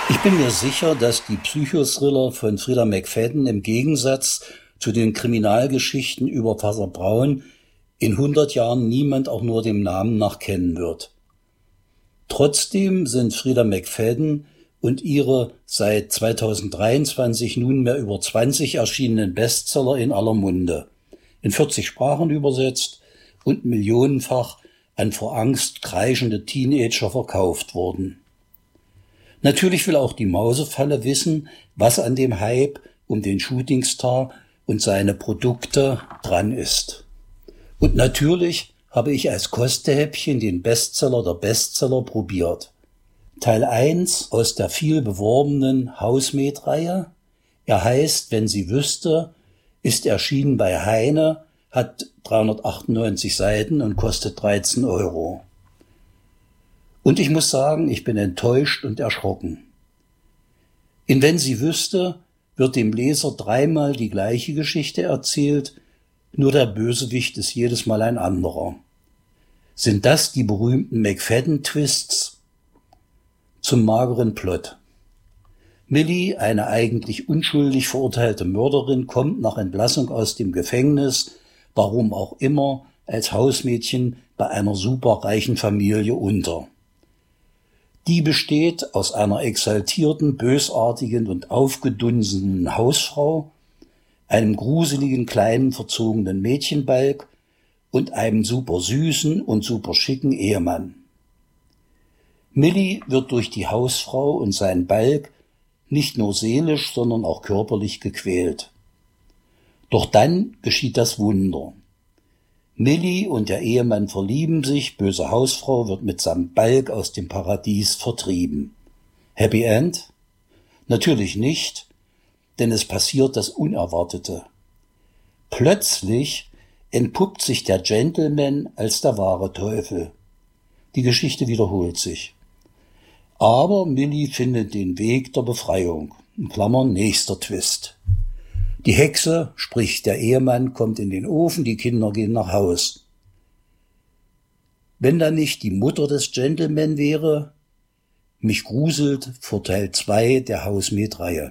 Ich bin mir sicher, dass die Psychothriller von Frida McFadden im Gegensatz zu den Kriminalgeschichten über Vater Braun in 100 Jahren niemand auch nur dem Namen nach kennen wird. Trotzdem sind Frida McFadden und ihre seit 2023 nunmehr über 20 erschienenen Bestseller in aller Munde, in 40 Sprachen übersetzt und millionenfach an vor Angst kreischende Teenager verkauft worden. Natürlich will auch die Mausefalle wissen, was an dem Hype um den Shootingstar und seine Produkte dran ist. Und natürlich habe ich als Kostehäppchen den Bestseller der Bestseller probiert. Teil 1 aus der viel beworbenen Housemaid-Reihe. Er heißt Wenn sie wüsste, ist erschienen bei Heine, hat 398 Seiten und kostet 13 €. Und ich muss sagen, ich bin enttäuscht und erschrocken. In Wenn sie wüsste, wird dem Leser dreimal die gleiche Geschichte erzählt, nur der Bösewicht ist jedes Mal ein anderer. Sind das die berühmten McFadden-Twists? Zum mageren Plot. Millie, eine eigentlich unschuldig verurteilte Mörderin, kommt nach Entlassung aus dem Gefängnis, warum auch immer, als Hausmädchen bei einer superreichen Familie unter. Die besteht aus einer exaltierten, bösartigen und aufgedunsenen Hausfrau, einem gruseligen, kleinen, verzogenen Mädchenbalg und einem super süßen und super schicken Ehemann. Millie wird durch die Hausfrau und seinen Balg nicht nur seelisch, sondern auch körperlich gequält. Doch dann geschieht das Wunder. Millie und der Ehemann verlieben sich, böse Hausfrau wird mitsamt Balg aus dem Paradies vertrieben. Happy End? Natürlich nicht, denn es passiert das Unerwartete. Plötzlich entpuppt sich der Gentleman als der wahre Teufel. Die Geschichte wiederholt sich. Aber Millie findet den Weg der Befreiung. In Klammern nächster Twist. Die Hexe, sprich der Ehemann, kommt in den Ofen, die Kinder gehen nach Haus. Wenn da nicht die Mutter des Gentleman wäre, mich gruselt vor Teil 2 der Housemaid-Reihe.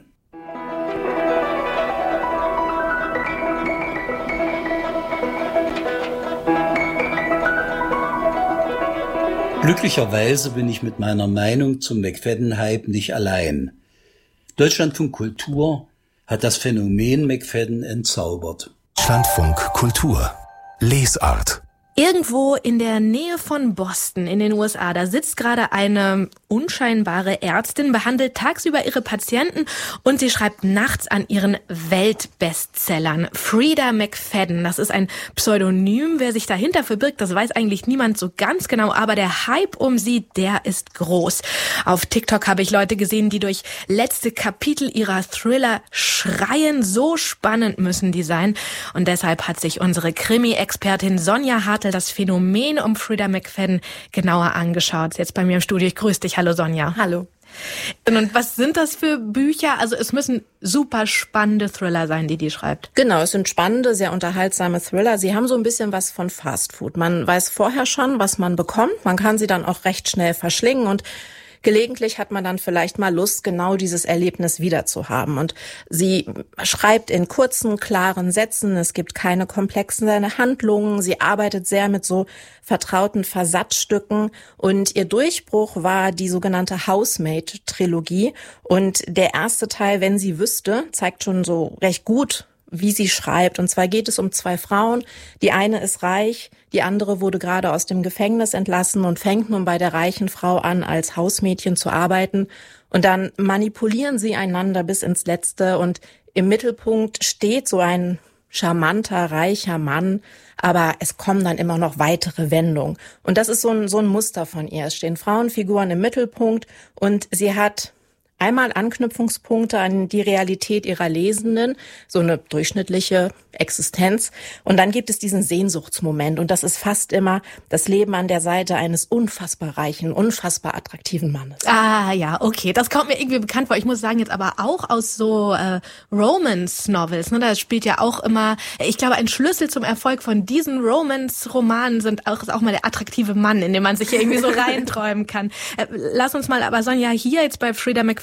Glücklicherweise bin ich mit meiner Meinung zum McFadden-Hype nicht allein. Deutschlandfunk Kultur hat das Phänomen McFadden entzaubert. Deutschlandfunk Kultur. Lesart. Irgendwo in der Nähe von Boston in den USA, da sitzt gerade eine unscheinbare Ärztin, behandelt tagsüber ihre Patienten und sie schreibt nachts an ihren Weltbestsellern. Frida McFadden, das ist ein Pseudonym. Wer sich dahinter verbirgt, das weiß eigentlich niemand so ganz genau, aber der Hype um sie, der ist groß. Auf TikTok habe ich Leute gesehen, die durch letzte Kapitel ihrer Thriller schreien. So spannend müssen die sein. Und deshalb hat sich unsere Krimi-Expertin Sonja Hartl das Phänomen um Frida McFadden genauer angeschaut. Jetzt bei mir im Studio. Ich grüße dich. Hallo Sonja. Hallo. Und was sind das für Bücher? Also es müssen super spannende Thriller sein, die schreibt. Genau, es sind spannende, sehr unterhaltsame Thriller. Sie haben so ein bisschen was von Fast Food. Man weiß vorher schon, was man bekommt. Man kann sie dann auch recht schnell verschlingen und gelegentlich hat man dann vielleicht mal Lust, genau dieses Erlebnis wieder zu haben. Und sie schreibt in kurzen, klaren Sätzen. Es gibt keine komplexen Handlungen. Sie arbeitet sehr mit so vertrauten Versatzstücken. Und ihr Durchbruch war die sogenannte Housemaid-Trilogie. Und der erste Teil, Wenn sie wüsste, zeigt schon so recht gut, wie sie schreibt. Und zwar geht es um zwei Frauen. Die eine ist reich, die andere wurde gerade aus dem Gefängnis entlassen und fängt nun bei der reichen Frau an, als Hausmädchen zu arbeiten. Und dann manipulieren sie einander bis ins Letzte. Und im Mittelpunkt steht so ein charmanter, reicher Mann. Aber es kommen dann immer noch weitere Wendungen. Und das ist so ein Muster von ihr. Es stehen Frauenfiguren im Mittelpunkt und sie hat einmal Anknüpfungspunkte an die Realität ihrer Lesenden, so eine durchschnittliche Existenz. Und dann gibt es diesen Sehnsuchtsmoment. Und das ist fast immer das Leben an der Seite eines unfassbar reichen, unfassbar attraktiven Mannes. Ah ja, okay. Das kommt mir irgendwie bekannt vor. Ich muss sagen, jetzt aber auch aus so Romance-Novels. Ne? Da spielt ja auch immer, ich glaube, ein Schlüssel zum Erfolg von diesen Romance-Romanen ist auch mal der attraktive Mann, in den man sich irgendwie so reinträumen kann. Lass uns mal aber, Sonja, hier jetzt bei Frida McFadden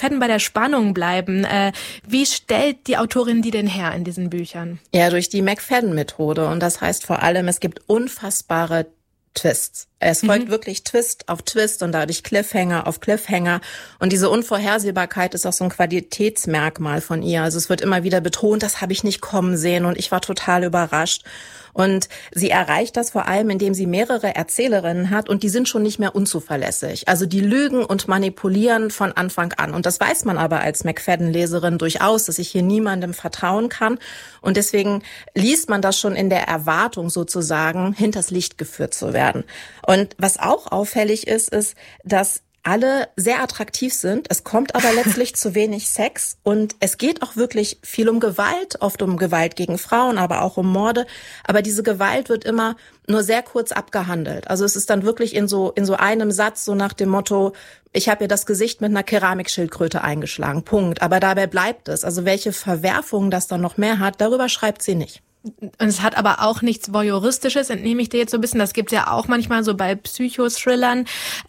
McFadden bei der Spannung bleiben. Wie stellt die Autorin die denn her in diesen Büchern? Ja, durch die McFadden-Methode. Und das heißt vor allem, es gibt unfassbare Twists. Es folgt wirklich Twist auf Twist und dadurch Cliffhanger auf Cliffhanger. Und diese Unvorhersehbarkeit ist auch so ein Qualitätsmerkmal von ihr. Also es wird immer wieder betont, das habe ich nicht kommen sehen und ich war total überrascht. Und sie erreicht das vor allem, indem sie mehrere Erzählerinnen hat und die sind schon nicht mehr unzuverlässig. Also die lügen und manipulieren von Anfang an. Und das weiß man aber als McFadden-Leserin durchaus, dass ich hier niemandem vertrauen kann. Und deswegen liest man das schon in der Erwartung sozusagen, hinters Licht geführt zu werden. Und was auch auffällig ist, dass alle sehr attraktiv sind. Es kommt aber letztlich zu wenig Sex und es geht auch wirklich viel um Gewalt, oft um Gewalt gegen Frauen, aber auch um Morde. Aber diese Gewalt wird immer nur sehr kurz abgehandelt. Also es ist dann wirklich in so einem Satz, so nach dem Motto, ich habe ihr das Gesicht mit einer Keramikschildkröte eingeschlagen, Punkt. Aber dabei bleibt es. Also welche Verwerfungen das dann noch mehr hat, darüber schreibt sie nicht. Und es hat aber auch nichts Voyeuristisches, entnehme ich dir jetzt so ein bisschen. Das gibt's ja auch manchmal so bei Psychothrillern.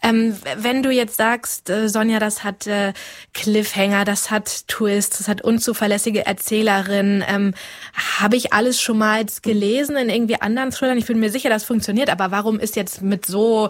Wenn du jetzt sagst, Sonja, das hat Cliffhanger, das hat Twists, das hat unzuverlässige Erzählerinnen, habe ich alles schon mal gelesen in irgendwie anderen Thrillern? Ich bin mir sicher, das funktioniert, aber warum ist jetzt mit so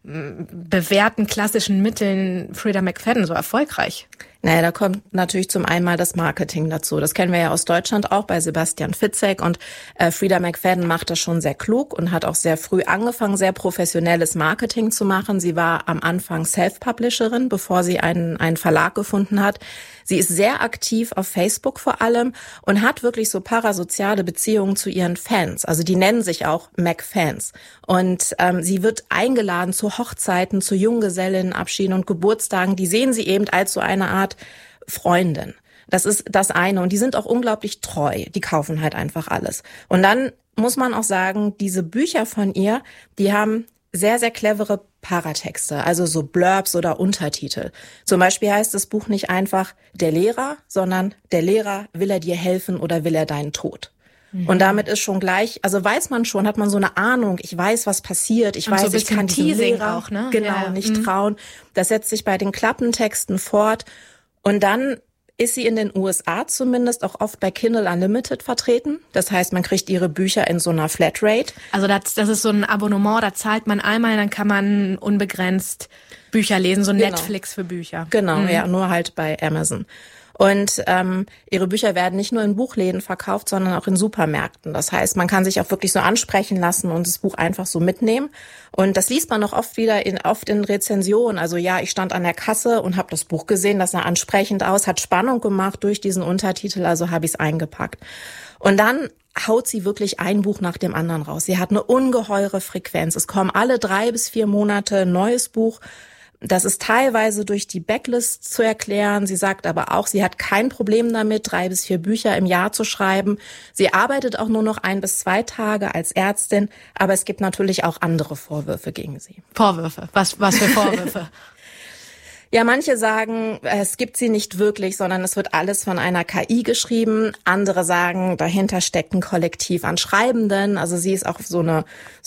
bewährten klassischen Mitteln Frida McFadden so erfolgreich? Naja, da kommt natürlich zum einen mal das Marketing dazu. Das kennen wir ja aus Deutschland auch bei Sebastian Fitzek und Frida McFadden macht das schon sehr klug und hat auch sehr früh angefangen, sehr professionelles Marketing zu machen. Sie war am Anfang Self-Publisherin, bevor sie einen Verlag gefunden hat. Sie ist sehr aktiv auf Facebook vor allem und hat wirklich so parasoziale Beziehungen zu ihren Fans. Also die nennen sich auch Mac-Fans. Und sie wird eingeladen zu Hochzeiten, zu Junggesellinnenabschieden und Geburtstagen. Die sehen sie eben als so eine Art Freundin. Das ist das eine. Und die sind auch unglaublich treu. Die kaufen halt einfach alles. Und dann muss man auch sagen, diese Bücher von ihr, die haben sehr, sehr clevere Paratexte, also so Blurbs oder Untertitel. Zum Beispiel heißt das Buch nicht einfach der Lehrer, sondern der Lehrer, will er dir helfen oder will er deinen Tod? Und damit ist schon gleich, also weiß man schon, hat man so eine Ahnung, ich weiß, was passiert, ich und weiß, so ich kann diesem Lehrer auch, ne? Genau, nicht trauen. Das setzt sich bei den Klappentexten fort. Und dann ist sie in den USA zumindest auch oft bei Kindle Unlimited vertreten. Das heißt, man kriegt ihre Bücher in so einer Flatrate. Also das ist so ein Abonnement, da zahlt man einmal, dann kann man unbegrenzt Bücher lesen, so Genau. Netflix für Bücher. Genau, ja, nur halt bei Amazon. Und ihre Bücher werden nicht nur in Buchläden verkauft, sondern auch in Supermärkten. Das heißt, man kann sich auch wirklich so ansprechen lassen und das Buch einfach so mitnehmen. Und das liest man auch oft in Rezensionen. Also ja, ich stand an der Kasse und habe das Buch gesehen, das sah ansprechend aus, hat Spannung gemacht durch diesen Untertitel, also habe ich es eingepackt. Und dann haut sie wirklich ein Buch nach dem anderen raus. Sie hat eine ungeheure Frequenz. Es kommen alle 3 bis 4 Monate ein neues Buch. Das ist teilweise durch die Backlist zu erklären. Sie sagt aber auch, sie hat kein Problem damit, 3 bis 4 Bücher im Jahr zu schreiben. Sie arbeitet auch nur noch 1 bis 2 Tage als Ärztin, aber es gibt natürlich auch andere Vorwürfe gegen sie. Vorwürfe? Was für Vorwürfe? Ja, manche sagen, es gibt sie nicht wirklich, sondern es wird alles von einer KI geschrieben. Andere sagen, dahinter steckt ein Kollektiv an Schreibenden. Also sie ist auch so eine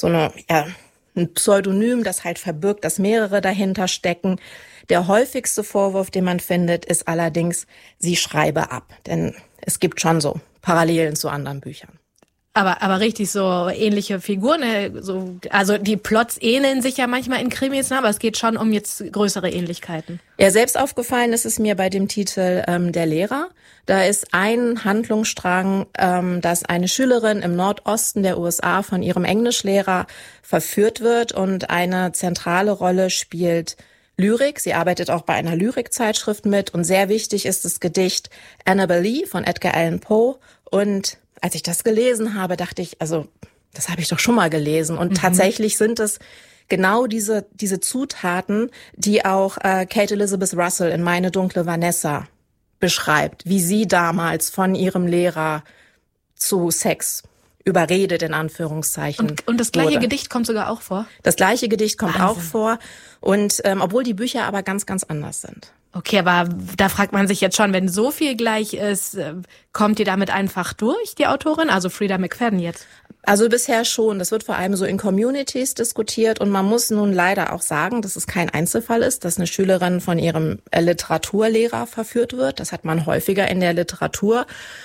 ein Pseudonym, das halt verbirgt, dass mehrere dahinter stecken. Der häufigste Vorwurf, den man findet, ist allerdings, sie schreibe ab. Denn es gibt schon so Parallelen zu anderen Büchern. Aber richtig so ähnliche Figuren, also die Plots ähneln sich ja manchmal in Krimis, aber es geht schon um jetzt größere Ähnlichkeiten. Ja, selbst aufgefallen ist es mir bei dem Titel Der Lehrer. Da ist ein Handlungsstrang, dass eine Schülerin im Nordosten der USA von ihrem Englischlehrer verführt wird und eine zentrale Rolle spielt Lyrik. Sie arbeitet auch bei einer Lyrikzeitschrift mit und sehr wichtig ist das Gedicht Annabel Lee von Edgar Allan Poe. Und als ich das gelesen habe, dachte ich, also das habe ich doch schon mal gelesen. Und tatsächlich sind es genau diese Zutaten, die auch Kate Elizabeth Russell in Meine dunkle Vanessa beschreibt, wie sie damals von ihrem Lehrer zu Sex überredet, in Anführungszeichen. Und das gleiche wurde. Gedicht kommt sogar auch vor? Das gleiche Gedicht kommt Wahnsinn. auch vor. Und obwohl die Bücher aber ganz, ganz anders sind. Okay, aber da fragt man sich jetzt schon, wenn so viel gleich ist, kommt die damit einfach durch, die Autorin? Also Frida McFadden jetzt? Also bisher schon. Das wird vor allem so in Communities diskutiert und man muss nun leider auch sagen, dass es kein Einzelfall ist, dass eine Schülerin von ihrem Literaturlehrer verführt wird. Das hat man häufiger in der Literatur.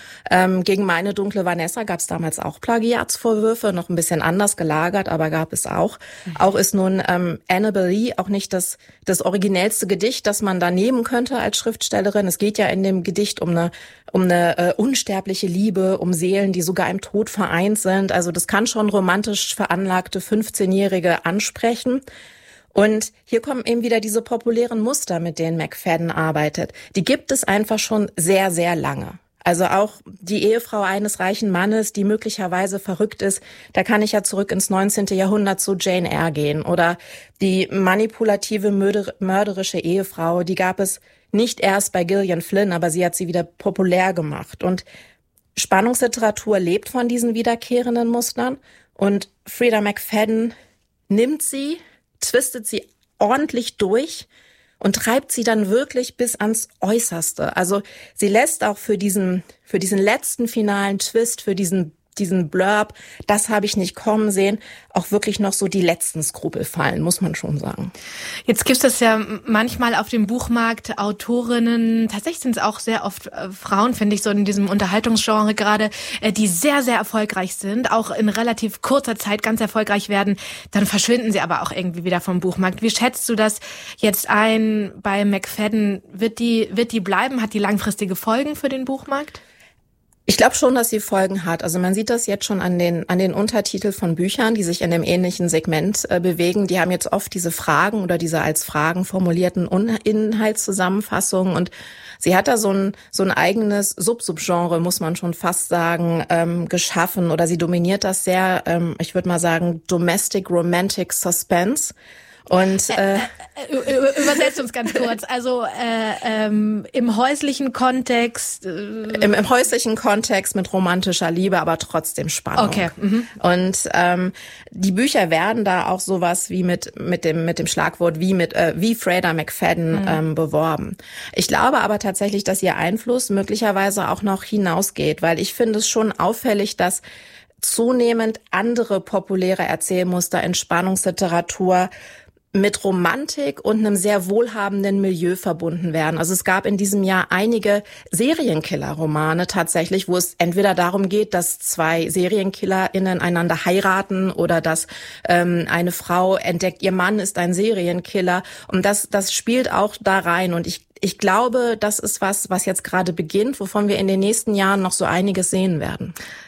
Gegen Meine dunkle Vanessa gab es damals auch Plagiatsvorwürfe, noch ein bisschen anders gelagert, aber gab es auch. Auch ist nun Annabel Lee auch nicht das originellste Gedicht, das man da nehmen könnte als Schriftstellerin. Es geht ja in dem Gedicht um eine unsterbliche Liebe, um Seelen, die sogar im Tod vereint sind. Also das kann schon romantisch veranlagte 15-Jährige ansprechen. Und hier kommen eben wieder diese populären Muster, mit denen McFadden arbeitet. Die gibt es einfach schon sehr, sehr lange. Also auch die Ehefrau eines reichen Mannes, die möglicherweise verrückt ist, da kann ich ja zurück ins 19. Jahrhundert zu Jane Eyre gehen. Oder die manipulative, mörderische Ehefrau, die gab es nicht erst bei Gillian Flynn, aber sie hat sie wieder populär gemacht. Und Spannungsliteratur lebt von diesen wiederkehrenden Mustern. Und Freida McFadden nimmt sie, twistet sie ordentlich durch und treibt sie dann wirklich bis ans Äußerste. Also sie lässt auch für diesen letzten finalen Twist, für diesen Blurb, das habe ich nicht kommen sehen, auch wirklich noch so die letzten Skrupel fallen, muss man schon sagen. Jetzt gibt es ja manchmal auf dem Buchmarkt Autorinnen, tatsächlich sind es auch sehr oft Frauen, finde ich, so in diesem Unterhaltungsgenre gerade, die sehr, sehr erfolgreich sind, auch in relativ kurzer Zeit ganz erfolgreich werden, dann verschwinden sie aber auch irgendwie wieder vom Buchmarkt. Wie schätzt du das jetzt ein bei McFadden? Wird die bleiben? Hat die langfristige Folgen für den Buchmarkt? Ich glaube schon, dass sie Folgen hat. Also man sieht das jetzt schon an den Untertiteln von Büchern, die sich in dem ähnlichen Segment bewegen. Die haben jetzt oft diese Fragen oder diese als Fragen formulierten Inhaltszusammenfassungen. Und sie hat da so ein eigenes Subgenre, muss man schon fast sagen, geschaffen. Oder sie dominiert das sehr, ich würde mal sagen, Domestic Romantic Suspense. Und übersetzt uns ganz kurz. Also im häuslichen Kontext. Im häuslichen Kontext mit romantischer Liebe, aber trotzdem Spannung. Okay. Und die Bücher werden da auch sowas wie mit dem Schlagwort wie Freida McFadden beworben. Ich glaube aber tatsächlich, dass ihr Einfluss möglicherweise auch noch hinausgeht, weil ich finde es schon auffällig, dass zunehmend andere populäre Erzählmuster in Spannungsliteratur mit Romantik und einem sehr wohlhabenden Milieu verbunden werden. Also es gab in diesem Jahr einige Serienkiller-Romane tatsächlich, wo es entweder darum geht, dass zwei SerienkillerInnen einander heiraten oder dass eine Frau entdeckt, ihr Mann ist ein Serienkiller. Und das spielt auch da rein. Und ich glaube, das ist was jetzt gerade beginnt, wovon wir in den nächsten Jahren noch so einiges sehen werden.